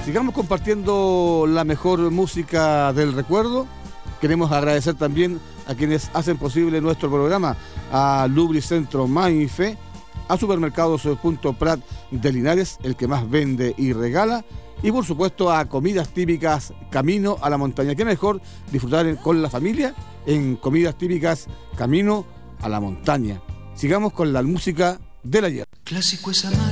Sigamos compartiendo la mejor música del recuerdo. Queremos agradecer también a quienes hacen posible nuestro programa, a Lubricentro Maife, a Supermercados Punto Prat de Linares, el que más vende y regala, y por supuesto a Comidas Típicas Camino a la Montaña. ¿Qué mejor disfrutar con la familia en Comidas Típicas Camino a la Montaña? Sigamos con la música del ayer. Clásico es amar.